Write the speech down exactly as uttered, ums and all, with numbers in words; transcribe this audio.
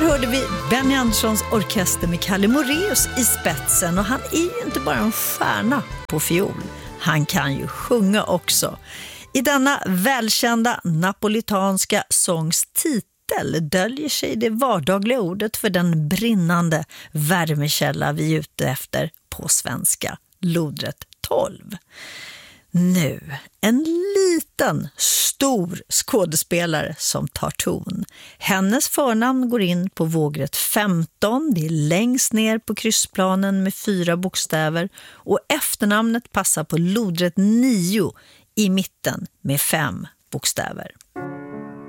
hörde vi Benny Anderssons orkester med Kalle Moraeus i spetsen, och han är ju inte bara en stjärna på fiol. Han kan ju sjunga också. I denna välkända napolitanska sångs titel döljer sig det vardagliga ordet för den brinnande värmekälla vi är ute efter på svenska, lodrätt tolv. Nu, en liten, stor skådespelare som tar ton. Hennes förnamn går in på vågrätt femton, det är längst ner på kryssplanen med fyra bokstäver, och efternamnet passar på lodrätt nio i mitten med fem bokstäver.